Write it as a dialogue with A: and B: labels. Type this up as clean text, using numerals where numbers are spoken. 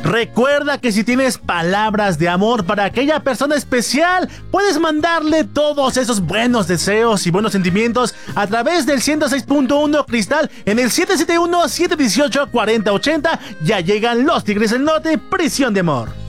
A: Recuerda que si tienes palabras de amor para aquella persona especial, puedes mandarle todos esos buenos deseos y buenos sentimientos a través del 106.1 Cristal en el 771-718-4080. Ya llegan los Tigres del Norte, Prisión de Amor.